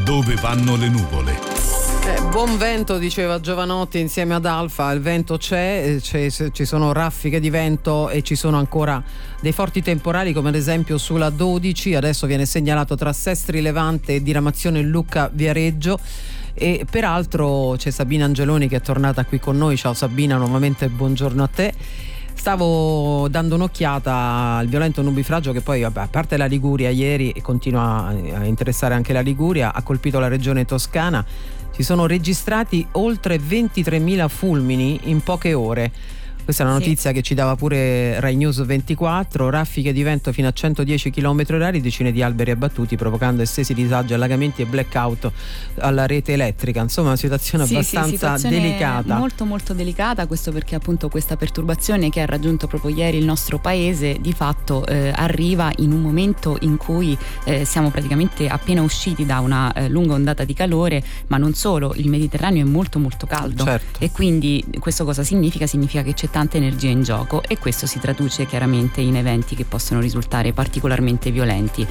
dove vanno le nuvole. Buon vento, diceva Giovanotti insieme ad Alfa. Il vento c'è, ci sono raffiche di vento e ci sono ancora dei forti temporali, come ad esempio sulla 12. Adesso viene segnalato tra Sestri Levante e diramazione Lucca Viareggio. E peraltro c'è Sabina Angeloni che è tornata qui con noi. Ciao Sabina, nuovamente buongiorno a te. Stavo dando un'occhiata al violento nubifragio che poi, vabbè, a parte la Liguria ieri e continua a interessare anche la Liguria, ha colpito la regione toscana. Si sono registrati oltre 23.000 fulmini in poche ore. Questa è una notizia che ci dava pure Rai News 24, raffiche di vento fino a 110 km/h, decine di alberi abbattuti provocando estesi disagi, allagamenti e blackout alla rete elettrica. Insomma, una situazione abbastanza delicata. Molto molto delicata, questo perché appunto questa perturbazione che ha raggiunto proprio ieri il nostro paese di fatto arriva in un momento in cui siamo praticamente appena usciti da una lunga ondata di calore, ma non solo, il Mediterraneo è molto molto caldo, certo. E quindi questo cosa significa? Significa che c'è tanta energia in gioco e questo si traduce chiaramente in eventi che possono risultare particolarmente violenti.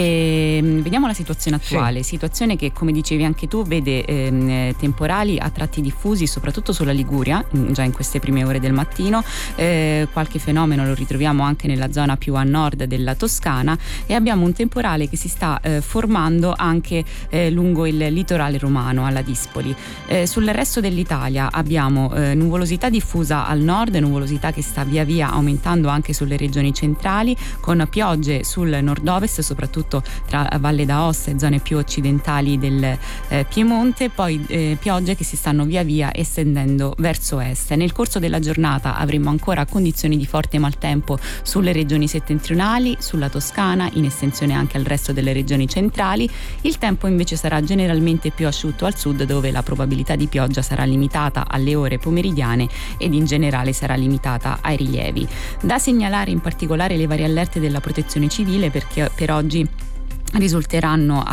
E vediamo la situazione attuale, situazione che, come dicevi anche tu, vede temporali a tratti diffusi soprattutto sulla Liguria, già in queste prime ore del mattino, qualche fenomeno lo ritroviamo anche nella zona più a nord della Toscana e abbiamo un temporale che si sta formando anche lungo il litorale romano alla Dispoli. Sul resto dell'Italia abbiamo nuvolosità diffusa al nord, nuvolosità che sta via via aumentando anche sulle regioni centrali, con piogge sul nord-ovest, soprattutto tra Valle d'Aosta e zone più occidentali del Piemonte, poi piogge che si stanno via via estendendo verso est. Nel corso della giornata avremo ancora condizioni di forte maltempo sulle regioni settentrionali, sulla Toscana, in estensione anche al resto delle regioni centrali. Il tempo invece sarà generalmente più asciutto al sud, dove la probabilità di pioggia sarà limitata alle ore pomeridiane ed in generale sarà limitata ai rilievi. Da segnalare in particolare le varie allerte della Protezione Civile, perché per oggi risulterà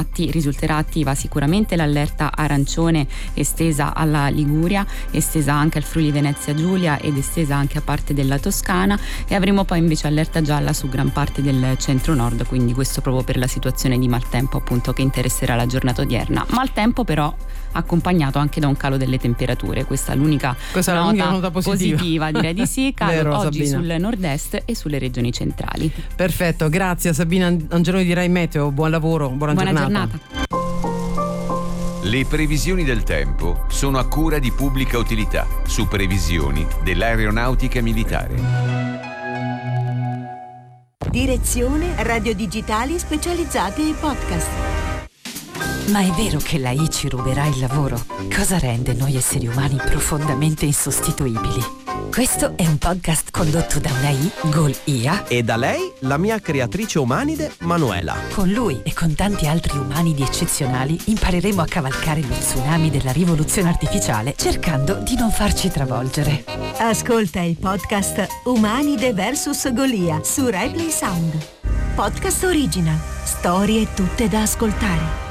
attiva sicuramente l'allerta arancione estesa alla Liguria, estesa anche al Friuli Venezia Giulia ed estesa anche a parte della Toscana, e avremo poi invece allerta gialla su gran parte del centro-nord, quindi questo proprio per la situazione di maltempo appunto che interesserà la giornata odierna. Maltempo però accompagnato anche da un calo delle temperature, questa è l'unica nota positiva, direi di sì. Calo vero, oggi Sabina. Sul nord-est e sulle regioni centrali. Perfetto, grazie Sabina Angeloni di Rai Meteo, buon lavoro, buona giornata. Le previsioni del tempo sono a cura di Pubblica Utilità, su previsioni dell'aeronautica militare. Direzione Radio Digitali Specializzate e Podcast. Ma è vero che la I ci ruberà il lavoro? Cosa rende noi esseri umani profondamente insostituibili? Questo è un podcast condotto da una I, Gol IA, e da lei, la mia creatrice umanide, Manuela. Con lui e con tanti altri umanidi eccezionali impareremo a cavalcare lo tsunami della rivoluzione artificiale, cercando di non farci travolgere. Ascolta il podcast Umanide vs Golia su Rai Play Sound. Podcast original. Storie tutte da ascoltare.